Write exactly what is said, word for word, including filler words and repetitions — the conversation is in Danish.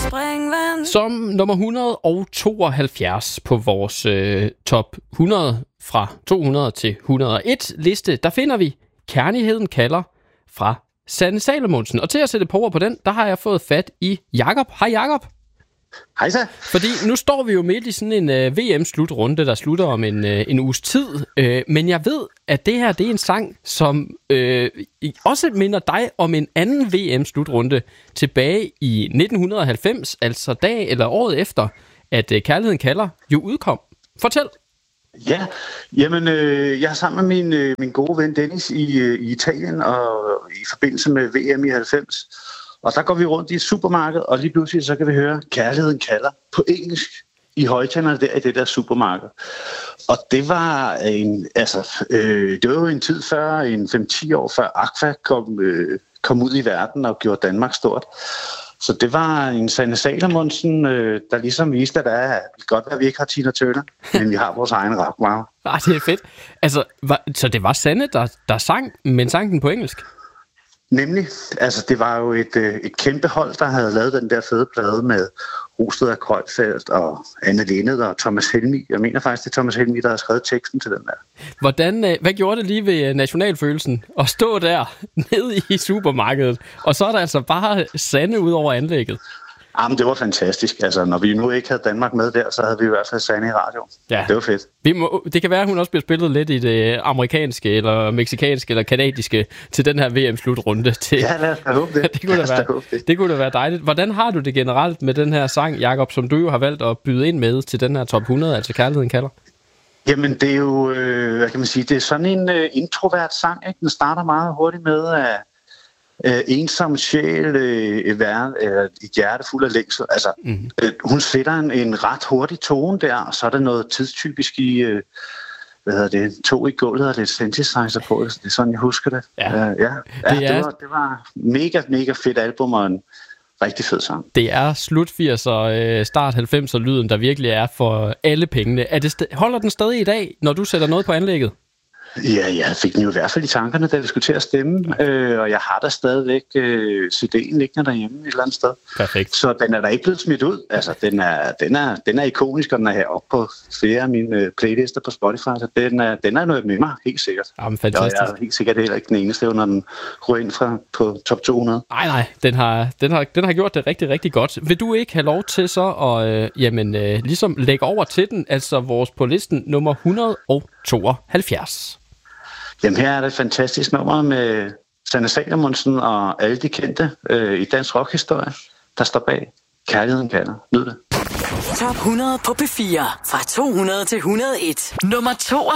springvand. Som nummer et hundrede og tooghalvfjerds på vores øh, top hundrede fra to hundrede til et hundrede og en liste, der finder vi Kærligheden kalder fra Sanne Salomonsen. Og til at sætte på ord på den, der har jeg fået fat i Jakob. Hej Jakob. Hej så. Fordi nu står vi jo midt i sådan en uh, V M-slutrunde, der slutter om en, uh, en uges tid. Uh, men jeg ved, at det her det er en sang, som uh, også minder dig om en anden V M-slutrunde tilbage i nitten halvfems, altså dag eller året efter, at uh, Kærligheden kalder jo udkom. Fortæl. Ja, jamen øh, jeg er sammen med min, øh, min gode ven Dennis i, øh, i Italien og i forbindelse med V M i halvfems. Og der går vi rundt i et supermarked, og lige pludselig så kan vi høre Kærligheden kalder på engelsk i højtalerne der i det der supermarked. Og det var en, altså, øh, det var jo en tid før, en fem til ti år før Aqua kom, øh, kom ud i verden og gjorde Danmark stort. Så det var en Sanne Salomonsen, øh, der ligesom viste, at det er godt, at vi ikke har Tina Turner, men vi har vores egen rapmave. Ah, det er fedt. Altså, var, så det var Sanne, der, der sang, men sang den på engelsk? Nemlig. Altså, det var jo et, et kæmpe hold, der havde lavet den der fede plade med Rosted og Kreuzfeldt og Anne Linnet og Thomas Helmig. Jeg mener faktisk, det er Thomas Helmig, der har skrevet teksten til den der. Hvordan, hvad gjorde det lige ved nationalfølelsen at stå der nede i supermarkedet, og så er der altså bare Sanne ud over anlægget? Jamen, det var fantastisk. Altså, når vi nu ikke havde Danmark med der, så havde vi i hvert fald Sanne i radio. Ja. Det var fedt. Vi må, det kan være, at hun også bliver spillet lidt i det amerikanske, eller mexikanske, eller kanadiske til den her V M-slutrunde. Til... Ja, lad os da håbe det. det, kunne da være, det. det kunne da være dejligt. Hvordan har du det generelt med den her sang, Jakob, som du jo har valgt at byde ind med til den her top hundrede, altså Kærligheden kalder? Jamen, det er jo, øh, hvad kan man sige, det er sådan en øh, introvert sang, ikke? Den starter meget hurtigt med, at Øh, ensom sjæl, øh, et, vær, øh, et hjerte fuld af længsel. Altså, mm. øh, hun sætter en, en ret hurtig tone der, og så er der noget tidstypisk i, øh, hvad hedder det, to i gulvet og lidt synthesizer på. Det er sådan, jeg husker det. Ja, uh, ja. det, ja er... det, var, det var mega, mega fedt album og en rigtig fed sang. Det er slut firser, start halvfemser lyden, der virkelig er for alle pengene. Er det st- holder den stadig i dag, når du sætter noget på anlægget? Ja, jeg fik den jo i hvert fald i tankerne, da vi skulle til at stemme, øh, og jeg har da stadigvæk øh, C D'en liggende derhjemme et eller andet sted. Perfekt. Så den er da ikke blevet smidt ud. Altså, den er, den er, den er ikonisk, og den er heroppe på flere af mine playlister på Spotify, så den er, den er noget med mig, helt sikkert. Jamen, fantastisk. Og jeg er helt sikkert heller ikke den eneste, når den ryger ind fra på top to hundrede. Nej, nej, den har, den, har, den har gjort det rigtig, rigtig godt. Vil du ikke have lov til så at øh, jamen, øh, ligesom lægge over til den, altså vores på listen nummer et hundrede og tooghalvfjerds? Jamen her er det et fantastisk nummer med Sanne Salomonsen og alle de kendte øh, i dansk rockhistorie, der står bag Kærligheden kalder. Nyd det. Top hundrede på P fire fra to hundrede til et hundrede og en. Nummer to.